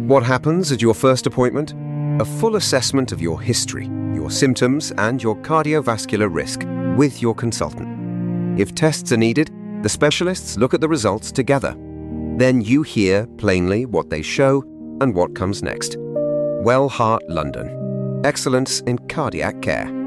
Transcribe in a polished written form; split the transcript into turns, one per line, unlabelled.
What happens at your first appointment? A full assessment of your history, your symptoms, and your cardiovascular risk with your consultant. If tests are needed, the specialists look at the results together. Then you hear plainly what they show and what comes next. Well Heart London. Excellence in cardiac care.